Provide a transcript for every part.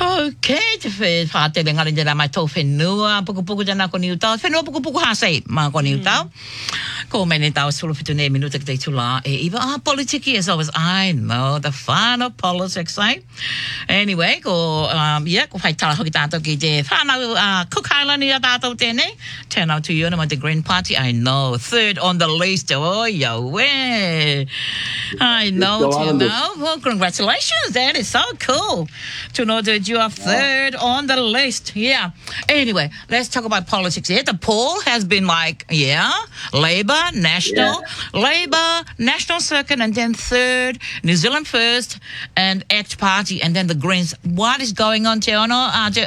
Okay, te whātere ngari te rā mai tō whenua, puku jana ko niu tau. Whenua puku hāsei mā ko niu tau. Ko mene tau sulu fitu ne minuta ki te tula e iwa. Politiki as always. I know, the fun of politics, eh? Anyway, ko whai tala hoki tātou ki te whānau Cook Island i a tātou tēnei. Turn out to you and the Green Party. I know, third on the list. Oh, yo, way. I know, you know. Well, congratulations, that is so cool. To know that you are third on the list. Yeah. Anyway, let's talk about politics here. The poll has been like, Labour, National second, and then third, New Zealand First, and ACT Party, and then the Greens. What is going on, Te Ono?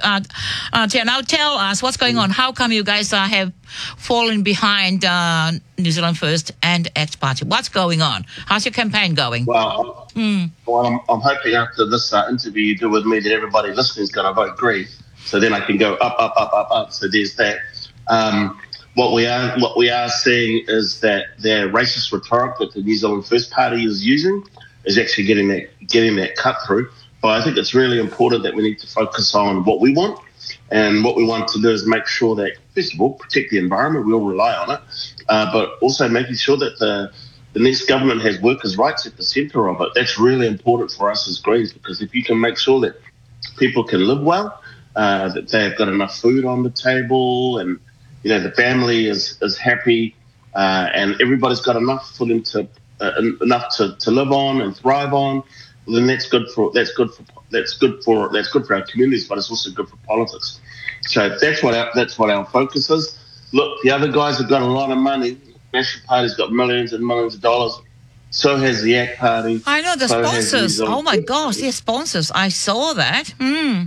Now tell us what's going on. How come you guys have fallen behind New Zealand First and ACT Party? What's going on? How's your campaign going? Well, I'm hoping after this interview you do with me that everybody listening is going to vote green, so then I can go up. So there's that. What we are seeing is that the racist rhetoric that the New Zealand First Party is using is actually getting that cut through. But I think it's really important that we need to focus on what we want. And what we want to do is make sure that, first of all, protect the environment. We all rely on it. But also making sure that the next government has workers' rights at the centre of it. That's really important for us as Greens, because if you can make sure that people can live well, that they've got enough food on the table, and the family is happy, and everybody's got enough for them to live on and thrive on, well, then that's good for our communities, but it's also good for politics. So that's what our focus is. Look, the other guys have got a lot of money. The National Party's got millions and millions of dollars. So has the ACT Party. I know the sponsors. Oh my gosh, they're sponsors. I saw that.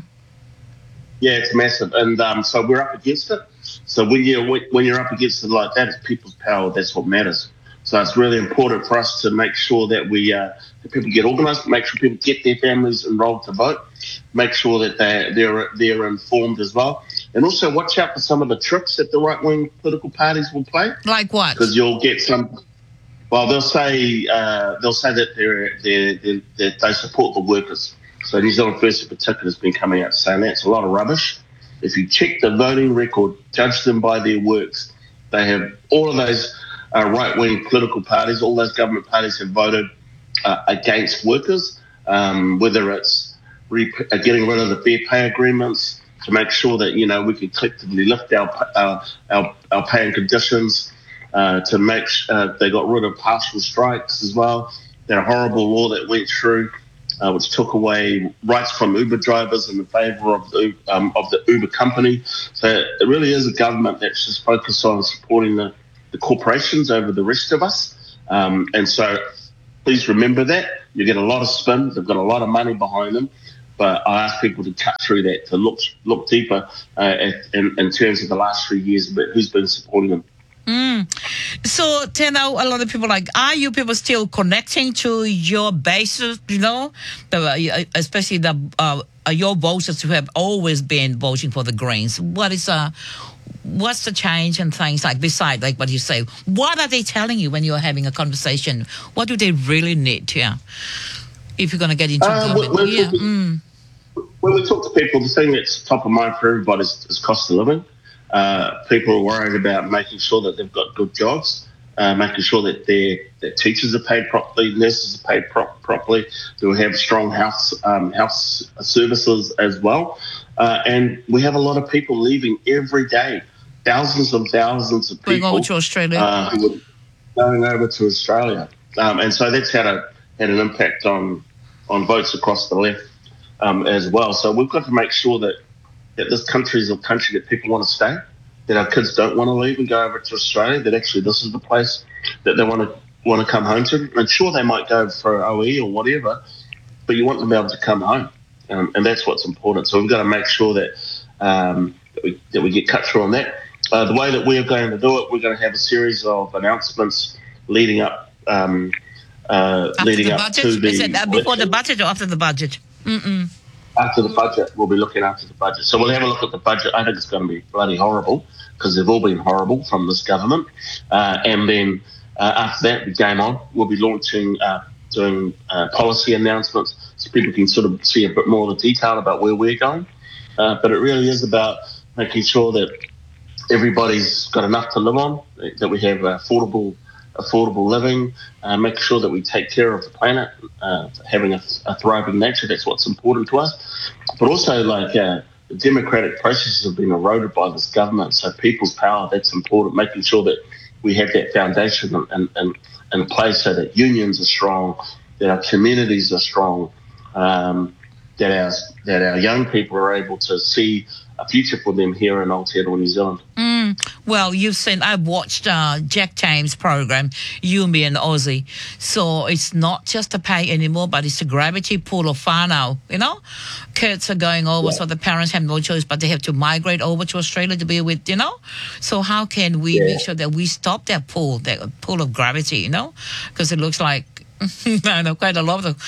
Yeah, it's massive, and so we're up against it. So when you're up against it like that, it's people's power. That's what matters. So it's really important for us to make sure that that people get organised, make sure people get their families enrolled to vote, make sure that they're informed as well, and also watch out for some of the tricks that the right-wing political parties will play. Like what? Because you'll get some. Well, they'll say that they support the workers. So New Zealand First in particular has been coming out saying that's a lot of rubbish. If you check the voting record, judge them by their works, they have all of those right-wing political parties, all those government parties have voted against workers, whether it's getting rid of the fair pay agreements to make sure that we can collectively lift our pay and conditions, to make they got rid of partial strikes as well. That horrible law that went through, which took away rights from Uber drivers in favour of the Uber company. So it really is a government that's just focused on supporting the corporations over the rest of us. And so please remember that. You get a lot of spin. They've got a lot of money behind them. But I ask people to cut through that, to look deeper in terms of the last 3 years about who's been supporting them. So, Tena, a lot of people are you people still connecting to your bases, especially your voters who have always been voting for the Greens? What's the change and things beside what you say? What are they telling you when you're having a conversation? What do they really need if you're going to get into government? When we talk to people, the thing that's top of mind for everybody is cost of living. People are worried about making sure that they've got good jobs, making sure that their teachers are paid properly, nurses are paid properly, they'll have strong house services as well. And we have a lot of people leaving every day, thousands of people going over to Australia. Who are going over to Australia. And so that's had an impact on votes across the left as well. So we've got to make sure that this country is a country that people want to stay, that our kids don't want to leave and go over to Australia, that actually this is the place that they want to come home to. And sure, they might go for OE or whatever, but you want them to be able to come home. And that's what's important. So we've got to make sure that we get cut through on that. The way that we're going to do it, we're going to have a series of announcements leading up to the... Is it before the budget or after the budget? After the budget, we'll be looking after the budget. So we'll have a look at the budget. I think it's going to be bloody horrible because they've all been horrible from this government. And then after that, the game on, we'll be launching doing policy announcements so people can sort of see a bit more of the detail about where we're going. But it really is about making sure that everybody's got enough to live on, that we have affordable living, making sure that we take care of the planet, having a thriving nature. That's what's important to us. But also, the democratic processes have been eroded by this government. So people's power, that's important, making sure that we have that foundation in place so that unions are strong, that our communities are strong, that our young people are able to see a future for them here in Aotearoa, New Zealand. Well, I've watched Jack James' program, You, Me and Aussie. So it's not just a pay anymore, but it's a gravity pull of whānau, Kids are going over, so the parents have no choice, but they have to migrate over to Australia to be with, So how can we make sure that we stop that pull of gravity, Because it looks like, I know quite a lot of,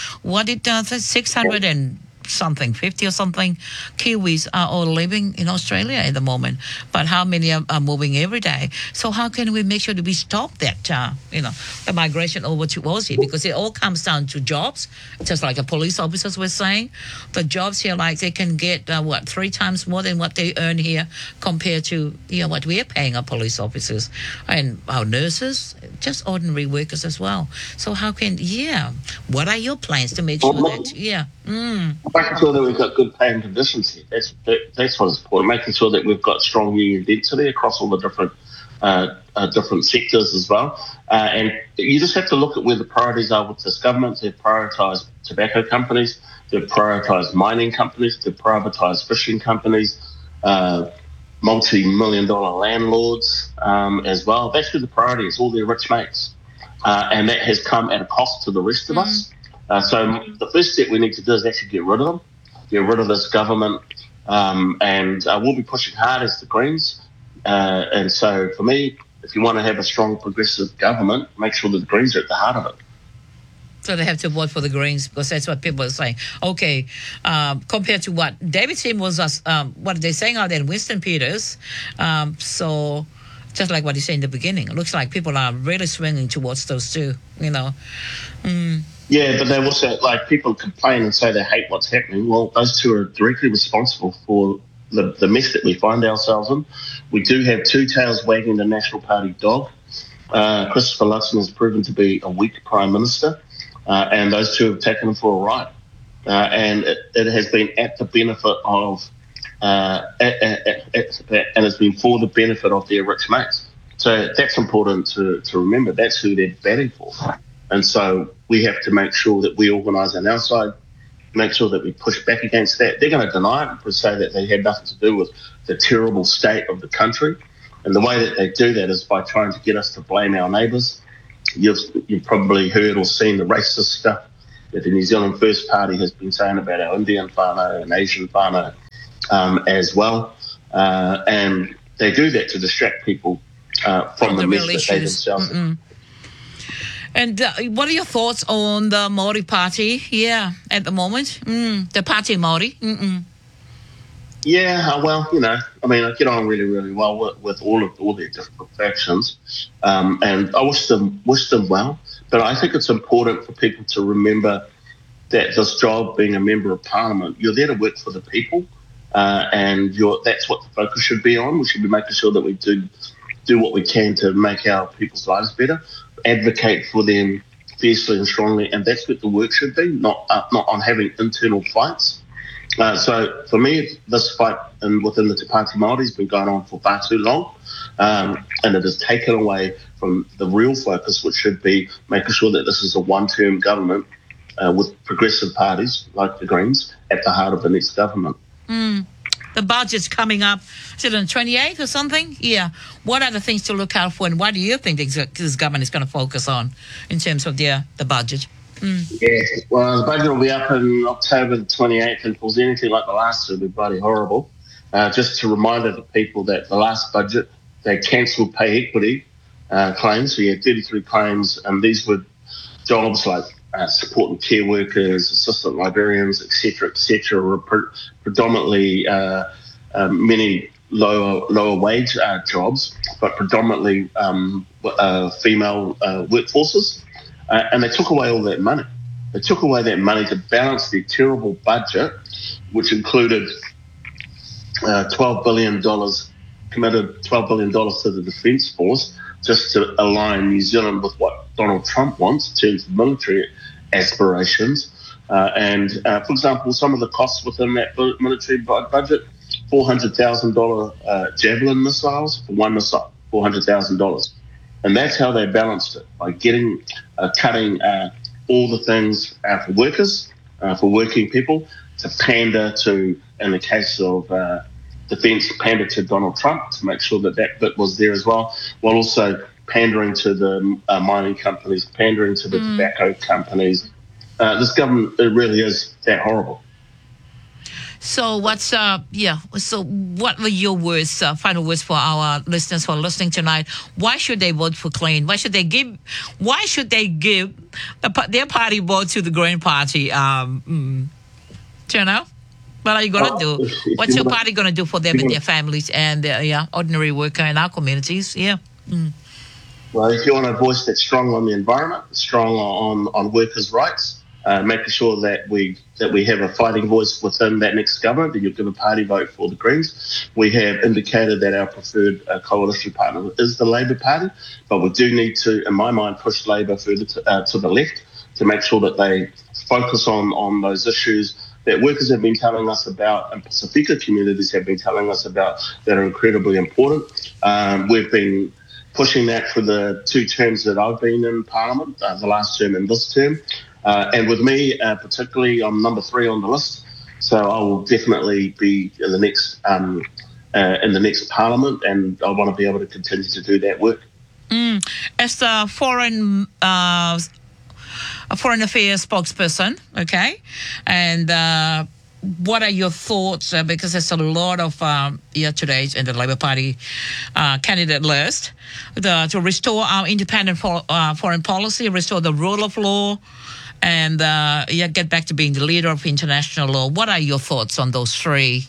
600 and something, 50 or something, Kiwis are all living in Australia at the moment. But how many are moving every day? So how can we make sure that we stop that, the migration over to Aussie? Because it all comes down to jobs, just like the police officers were saying. The jobs here, they can get, 3 times more than what they earn here compared to, what we're paying our police officers and our nurses, just ordinary workers as well. So how what are your plans to make sure that, Making sure that we've got good paying conditions here. That's what's important. Making sure that we've got strong union density across all the different sectors as well. And you just have to look at where the priorities are with this government. They've prioritised tobacco companies. They've prioritised mining companies. They've privatised fishing companies, multi-million-dollar landlords as well. That's where the priority is, all their rich mates. And that has come at a cost to the rest of us. So the first step we need to do is actually get rid of them, get rid of this government, and we'll be pushing hard as the Greens. And so for me, if you want to have a strong progressive government, make sure that the Greens are at the heart of it. So they have to vote for the Greens because that's what people are saying. Okay, compared to what David Sim was, what are they saying out there in Winston Peters? So just like what he said in the beginning, it looks like people are really swinging towards those two, Yeah, but they also, people complain and say they hate what's happening. Well, those two are directly responsible for the mess that we find ourselves in. We do have two tails wagging the National Party dog. Christopher Luxon has proven to be a weak Prime Minister, and those two have taken him for a ride. And it has been at the benefit of, and it's been for the benefit of their rich mates. So that's important to remember. That's who they're batting for. And so we have to make sure that we organise on our side, make sure that we push back against that. They're going to deny it and say that they had nothing to do with the terrible state of the country. And the way that they do that is by trying to get us to blame our neighbours. You've probably heard or seen the racist stuff that the New Zealand First Party has been saying about our Indian whānau and Asian whānau as well. And they do that to distract people from the mess that they themselves have. And what are your thoughts on the Māori Party? At the moment, the Party Māori. Yeah, well, I get on really, really well with all their different factions, and I wish them well. But I think it's important for people to remember that this job, being a member of Parliament, you're there to work for the people, and that's what the focus should be on. We should be making sure that we do what we can to make our people's lives better, advocate for them fiercely and strongly, and that's what the work should be, not on having internal fights. So for me, this fight within the Te Pāti Māori has been going on for far too long, and it has taken away from the real focus, which should be making sure that this is a one-term government with progressive parties like the Greens at the heart of the next government. The budget's coming up, is it on the 28th or something? Yeah. What are the things to look out for, and what do you think this government is going to focus on in terms of the budget? Yes, well, the budget will be up in October the 28th, and if it was anything like the last, it'll be bloody horrible. Just to remind the people that the last budget, they cancelled pay equity claims. So you had 33 claims, and these were jobs like supporting care workers, assistant librarians, etc., predominantly many lower wage jobs, but predominantly female workforces. and they took away all that money. They took away that money to balance their terrible budget, which included $12 billion, committed $12 billion to the Defence Force, just to align New Zealand with what Donald Trump wants in terms of military aspirations. And for example, some of the costs within that military budget, $400,000 Javelin missiles for one missile, $400,000. And that's how they balanced it, by getting, cutting all the things for workers, for working people, to pander to, in the case of defence, pander to Donald Trump to make sure that that bit was there as well, while also pandering to the mining companies, pandering to the tobacco companies. This government, it really is that horrible. So so what were your words, final words for our listeners who are listening tonight? Why should they vote for Clean? Why should they give their party vote to the Green Party? What are you going to do? What's your party going to do for them and their families and ordinary worker in our communities? Well, if you want a voice that's strong on the environment, strong on workers' rights, making sure that we have a fighting voice within that next government, then you'll give a party vote for the Greens. We have indicated that our preferred coalition partner is the Labour Party, but we do need to, in my mind, push Labour further to the left to make sure that they focus on those issues that workers have been telling us about and Pasifika communities have been telling us about that are incredibly important. We've been pushing that for the 2 terms that I've been in Parliament, the last term and this term. And with me, particularly, I'm number 3 on the list, so I will definitely be in the next Parliament, and I want to be able to continue to do that work. As the foreign affairs spokesperson, okay, and what are your thoughts? Because there's a lot of today in the Labour Party candidate list to restore our independent foreign policy, restore the rule of law, and get back to being the leader of international law. What are your thoughts on those 3?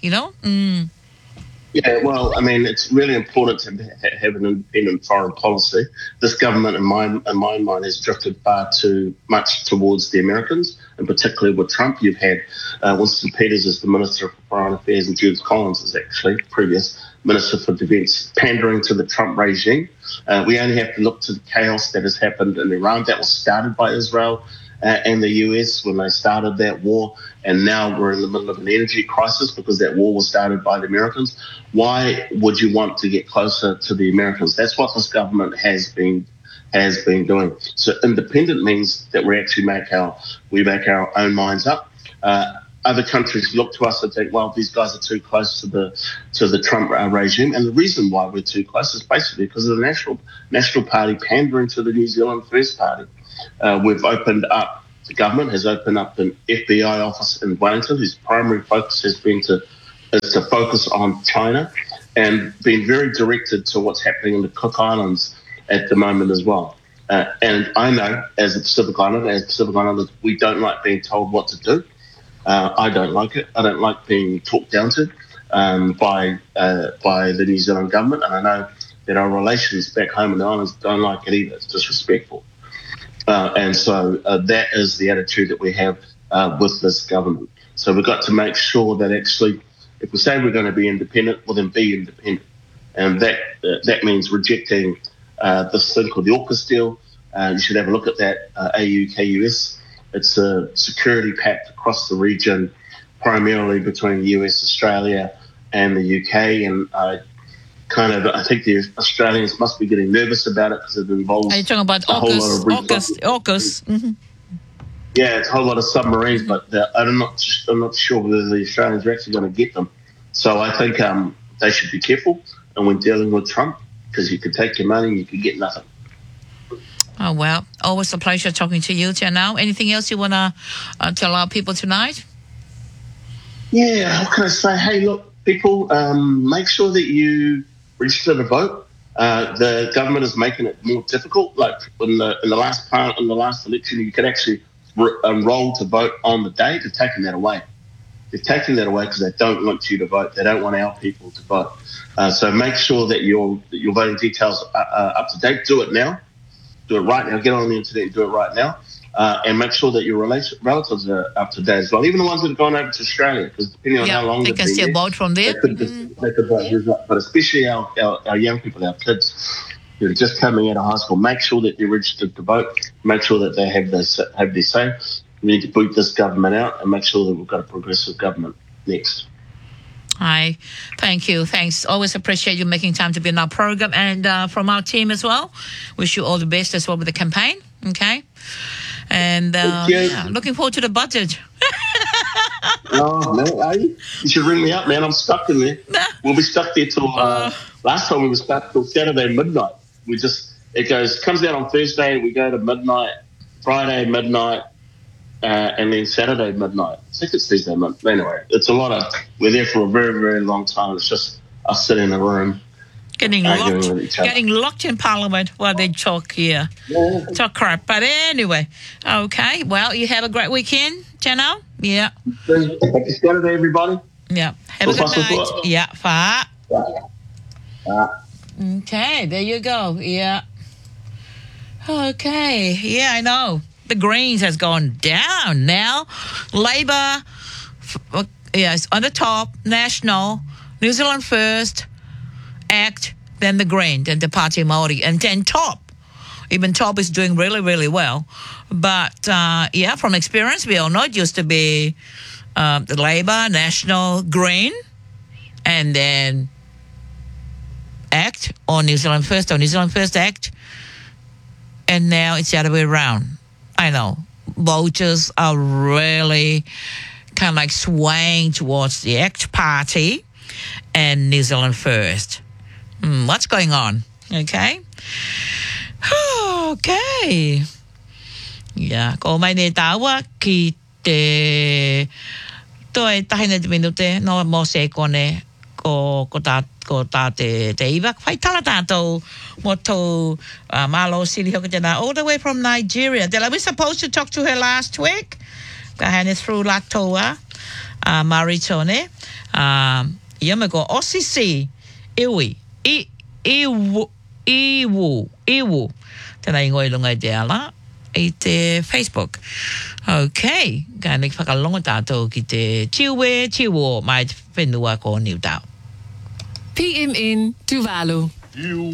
Yeah, well, I mean, it's really important to have an independent foreign policy. This government, in my mind, has drifted far too much towards the Americans, and particularly with Trump. You've had Winston Peters as the Minister for Foreign Affairs, and Judith Collins is actually previous Minister for Defence, pandering to the Trump regime. We only have to look to the chaos that has happened in Iran. That was started by Israel and the US when they started that war, and now we're in the middle of an energy crisis because that war was started by the Americans. Why would you want to get closer to the Americans? That's what this government has been doing. So independent means that we actually make our own minds up. Other countries look to us and think, well, these guys are too close to the Trump regime, and the reason why we're too close is basically because of the National Party pandering to the New Zealand First Party. We've opened up, the government has opened up an FBI office in Wellington, whose primary focus has been to focus on China, and been very directed to what's happening in the Cook Islands at the moment as well. And I know, as Pacific Islanders, we don't like being told what to do. I don't like it. I don't like being talked down to by the New Zealand government, and I know that our relations back home in the islands don't like it either. It's disrespectful. And so that is the attitude that we have with this government. So we've got to make sure that actually, if we say we're going to be independent, well then be independent. And that means rejecting this thing called the AUKUS deal. You should have a look at that, AUKUS. It's a security pact across the region, primarily between the US, Australia, and the UK. And I think the Australians must be getting nervous about it because it involves. Are you talking about AUKUS? Mm-hmm. Yeah, it's a whole lot of submarines, but I'm not sure whether the Australians are actually going to get them. So I think they should be careful, and when dealing with Trump, because you could take your money and you could get nothing. Oh, well, always a pleasure talking to you, Janelle. Anything else you want to tell our people tonight? Yeah, what can I say? Hey, look, people, make sure that you register to vote. The government is making it more difficult. Like in the last election, you could actually enroll to vote on the day. They've taken that away. They've taken that away because they don't want you to vote. They don't want our people to vote. So make sure that your voting details are up to date. Do it now. Do it right now. Get on the internet and do it right now. And make sure that your relatives are up to date as well. Even the ones that have gone over to Australia, because depending on how long they they've can been still there, vote from there. they could vote. But especially our young people, our kids who are just coming out of high school, make sure that they're registered to vote. Make sure that they have their say. We need to boot this government out and make sure that we've got a progressive government next. Hi, thank you. Thanks. Always appreciate you making time to be in our program, and from our team as well. Wish you all the best as well with the campaign. Okay, and looking forward to the budget. Oh man, you should ring me up, man. I'm stuck in there. We'll be stuck there till last time we were stuck till Saturday midnight. Comes out on Thursday. We go to midnight, Friday midnight. And then Saturday midnight. I think it's Thursday midnight. Anyway, it's a lot of. We're there for a very, very long time. It's just us sitting in a room, getting locked in Parliament while they talk here, talk crap. But anyway, okay. Well, you have a great weekend, Jano. Yeah. Happy Saturday, everybody. Yeah. Have a good night. Yeah. Fa. Okay. There you go. Yeah. Okay. Yeah, I know. The Greens has gone down now. Labour, is on the top. National, New Zealand First, ACT, then the Green, then the Party Māori, and then Top. Even Top is doing really, really well. But, from experience, we all know it used to be the Labour, National, Green, and then ACT, or New Zealand First, ACT. And now it's the other way around. I know voters are really kind of like swaying towards the ACT Party and New Zealand First. What's going on? Okay. Okay. Yeah. Ko mai ne tawa ki te toi tahina de minute no mo se kone ko ta te iwa whai tala tātou mo tō Malo Sili hoka tēnā all the way from Nigeria. We're supposed to talk to her last week. Ka hane through latoa Maritone. Ia me ko OCC iwi iwu tēnā ingoi lungai te ala i te Facebook. Okay. Ka nek whakalonga tātou ki te tiwo mai te whenua ko Niutau. PMN Tuvalu.